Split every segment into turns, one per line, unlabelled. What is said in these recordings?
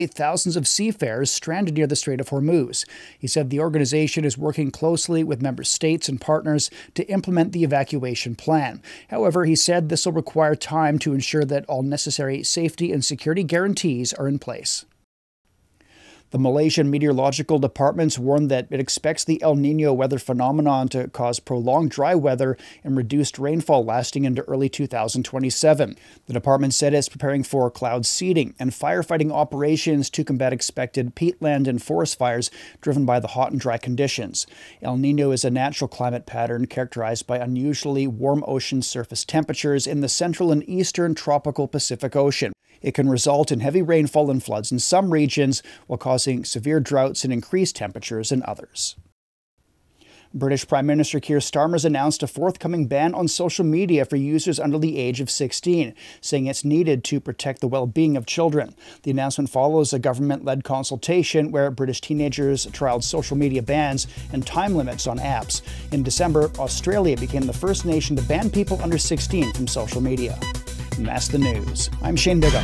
thousands of seafarers stranded near the Strait of Hormuz. He said the organization is working closely with member states and partners to implement the evacuation plan. However, he said this will require time to ensure that all necessary safety and security guarantees are in place. The Malaysian Meteorological Department warned that it expects the El Niño weather phenomenon to cause prolonged dry weather and reduced rainfall lasting into early 2027. The department said it's preparing for cloud seeding and firefighting operations to combat expected peatland and forest fires driven by the hot and dry conditions. El Niño is a natural climate pattern characterized by unusually warm ocean surface temperatures in the central and eastern tropical Pacific Ocean. It can result in heavy rainfall and floods in some regions, while causing severe droughts and increased temperatures in others. British Prime Minister Keir Starmer has announced a forthcoming ban on social media for users under the age of 16, saying it's needed to protect the well-being of children. The announcement follows a government-led consultation where British teenagers trialled social media bans and time limits on apps. In December, Australia became the first nation to ban people under 16 from social media. And that's the news. I'm Shane Bigham.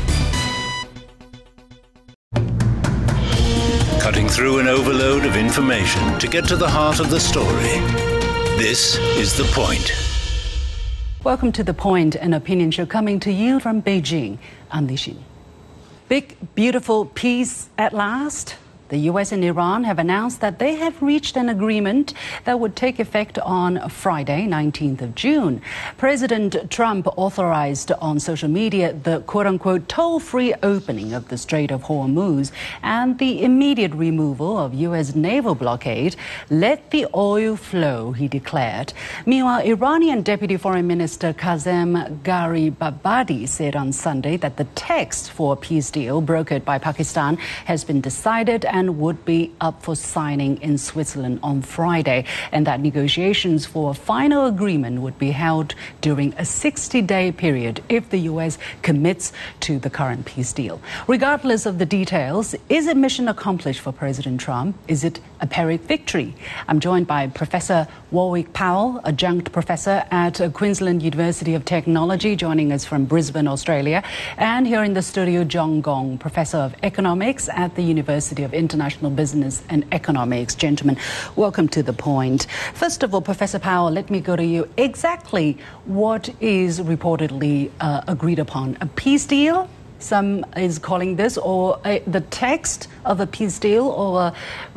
Cutting through an overload of information to get to the heart of the story. This is The Point.
Welcome to The Point, an opinion show coming to you from Beijing. I'm Li Xin. Big, beautiful peace at last. The U.S. and Iran have announced that they have reached an agreement that would take effect on Friday, 19th of June. President Trump authorized on social media the quote-unquote toll-free opening of the Strait of Hormuz and the immediate removal of U.S. naval blockade. Let the oil flow, he declared. Meanwhile, Iranian Deputy Foreign Minister Kazem Gharibabadi said on Sunday that the text for a peace deal brokered by Pakistan has been decided and would be up for signing in Switzerland on Friday, and that negotiations for a final agreement would be held during a 60-day period if the U.S. commits to the current peace deal. Regardless of the details, is it mission accomplished for President Trump? Is it a Pyrrhic victory? I'm joined by Professor Warwick Powell, adjunct professor at Queensland University of Technology, joining us from Brisbane, Australia, and here in the studio, John Gong, professor of economics at the University of International Business and Economics. Gentlemen, welcome to The Point. First of all, Professor Powell, let me go to you. Exactly what is reportedly agreed upon? A peace deal? Some is calling this, or the text of a peace deal, or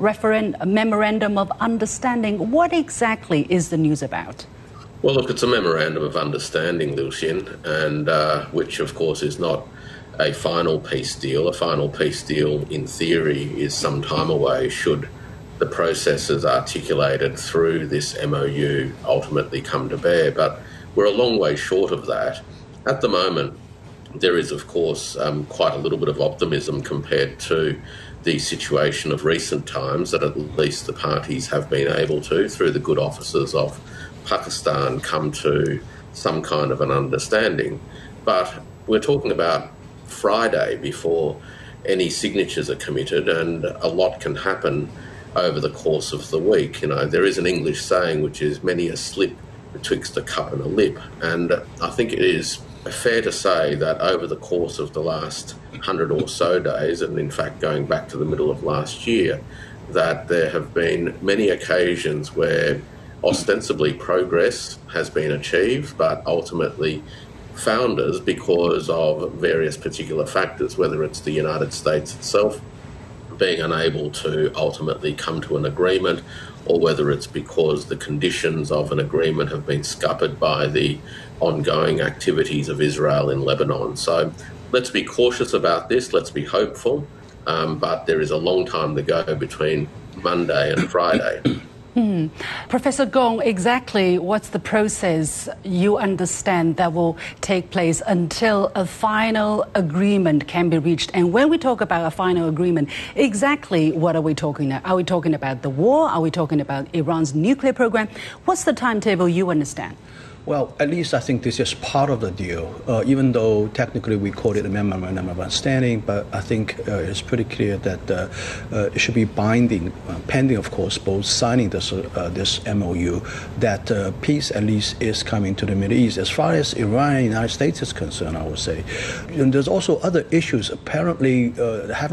a memorandum of understanding. What exactly is the news about?
Well, look, it's a memorandum of understanding, Liu Xin, and which, of course, is not a final peace deal. A final peace deal, in theory, is some time away should the processes articulated through this MOU ultimately come to bear. But we're a long way short of that. At the moment, there is, of course, quite a little bit of optimism compared to the situation of recent times that at least the parties have been able to, through the good offices of Pakistan, come to some kind of an understanding. But we're talking about Friday before any signatures are committed, and a lot can happen over the course of the week. You know, there is an English saying which is many a slip betwixt a cup and a lip, and I think it is fair to say that over the course of the last 100 or so days, and in fact going back to the middle of last year, that there have been many occasions where ostensibly progress has been achieved, but ultimately founders, because of various particular factors, whether it's the United States itself being unable to ultimately come to an agreement, or whether it's because the conditions of an agreement have been scuppered by the ongoing activities of Israel in Lebanon. So let's be cautious about this, let's be hopeful, but there is a long time to go between Monday and Friday.
Professor Gong, exactly what's the process you understand that will take place until a final agreement can be reached? And when we talk about a final agreement, exactly what are we talking about? Are we talking about the war? Are we talking about Iran's nuclear program? What's the timetable you understand?
Well, at least I think this is part of the deal, even though technically we call it a memorandum of understanding, but I think it's pretty clear that it should be binding, pending, of course, both signing this MOU, that peace at least is coming to the Middle East. As far as Iran and the United States is concerned, I would say. And there's also other issues apparently haven't